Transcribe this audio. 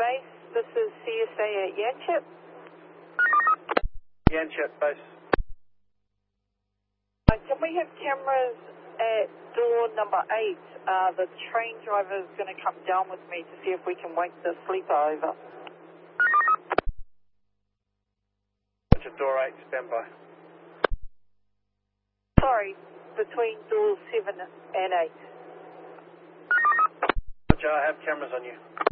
base. This is CSA at Yanchep. Yanchep base. Can we have cameras at door number 8? The train driver is going to come down with me to see if we can wake the sleeper over. Roger, door 8, stand by. Sorry, between doors 7 and 8. Roger, I have cameras on you.